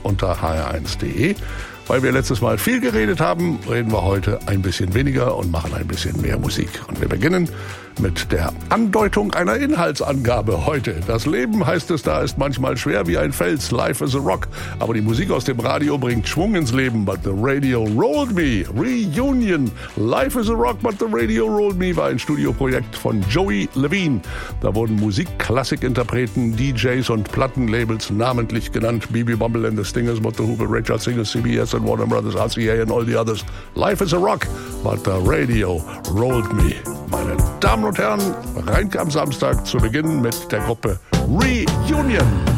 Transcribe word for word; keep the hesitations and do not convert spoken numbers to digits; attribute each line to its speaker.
Speaker 1: unter h r eins punkt d e. Weil wir letztes Mal viel geredet haben, reden wir heute ein bisschen weniger und machen ein bisschen mehr Musik. Und wir beginnen mit der Andeutung einer Inhaltsangabe heute. Das Leben, heißt es da, ist manchmal schwer wie ein Fels. Life is a rock. Aber die Musik aus dem Radio bringt Schwung ins Leben. But the radio rolled me. Reunion. Life is a rock, but the radio rolled me war ein Studioprojekt von Joey Levine. Da wurden Musik-Klassik-Interpreten, D Js und Plattenlabels namentlich genannt. B B Bumble and the Stingers, Motto Hooper, Richard Singers, C B S and Warner Brothers, R C A and all the others. Life is a rock, but the radio rolled me. Meine Damen und Herren, Reinke am Samstag zu Beginn mit der Gruppe Reunion.